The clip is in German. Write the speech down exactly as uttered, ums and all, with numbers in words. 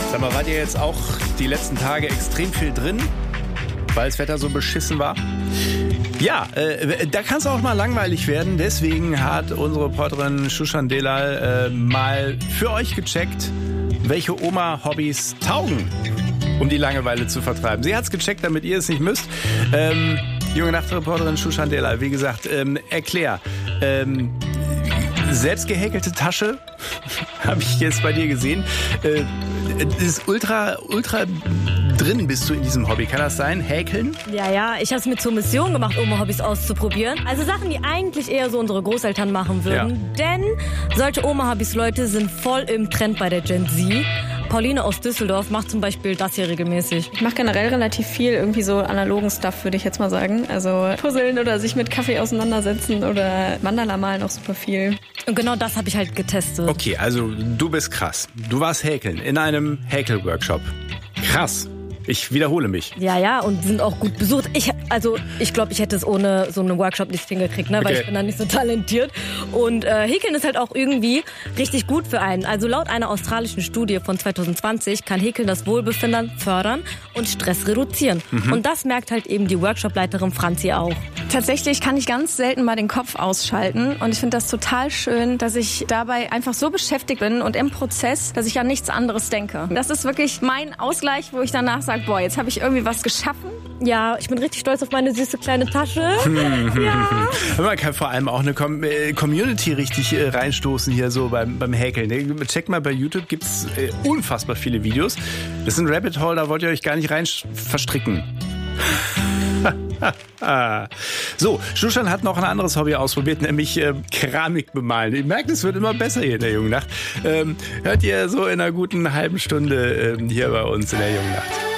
Sag mal, wart ihr jetzt auch die letzten Tage extrem viel drin, weil das Wetter so beschissen war? Ja, äh, da kann es auch mal langweilig werden. Deswegen hat unsere Reporterin Shushan Delal äh, mal für euch gecheckt, welche Oma-Hobbys taugen, um die Langeweile zu vertreiben. Sie hat es gecheckt, damit ihr es nicht müsst. Ähm, junge Nachtreporterin Shushan Delal, wie gesagt, ähm, erklär. Ähm, selbst gehäkelte Tasche habe ich jetzt bei dir gesehen. Äh, ist ultra, ultra drin bist du in diesem Hobby. Kann das sein? Häkeln? Ja, ja. Ich habe es mir zur Mission gemacht, Oma-Hobbys auszuprobieren. Also Sachen, die eigentlich eher so unsere Großeltern machen würden. Ja. Denn solche Oma-Hobbys, Leute, sind voll im Trend bei der Gen Z. Pauline aus Düsseldorf macht zum Beispiel das hier regelmäßig. Ich mache generell relativ viel, irgendwie so analogen Stuff, würde ich jetzt mal sagen. Also puzzeln oder sich mit Kaffee auseinandersetzen oder Mandala malen auch super viel. Und genau das habe ich halt getestet. Okay, also du bist krass. Du warst häkeln in einem Häkel-Workshop. Krass. Ich wiederhole mich. Ja, ja, und die sind auch gut besucht. Ich, also ich glaube, ich hätte es ohne so einen Workshop nicht hingekriegt, ne? Weil Okay. ich bin da nicht so talentiert. Und äh, Häkeln ist halt auch irgendwie richtig gut für einen. Also laut einer australischen Studie von zwanzig zwanzig kann Häkeln das Wohlbefinden fördern und Stress reduzieren. Mhm. Und das merkt halt eben die Workshopleiterin Franzi auch. Tatsächlich kann ich ganz selten mal den Kopf ausschalten und ich finde das total schön, dass ich dabei einfach so beschäftigt bin und im Prozess, dass ich an nichts anderes denke. Das ist wirklich mein Ausgleich, wo ich danach sage, boah, jetzt habe ich irgendwie was geschaffen. Ja, ich bin richtig stolz auf meine süße kleine Tasche. Ja. Man kann vor allem auch eine Com- äh, Community richtig äh, reinstoßen hier so beim, beim Häkeln. Ne? Check mal bei YouTube, gibt's äh, unfassbar viele Videos. Das ist ein Rabbit Hole, da wollt ihr euch gar nicht rein verstricken. So, Shushan hat noch ein anderes Hobby ausprobiert, nämlich äh, Keramik bemalen. Ihr merkt, es wird immer besser hier in der Jungen Nacht. Ähm, hört ihr so in einer guten halben Stunde ähm, hier bei uns in der Jungen Nacht.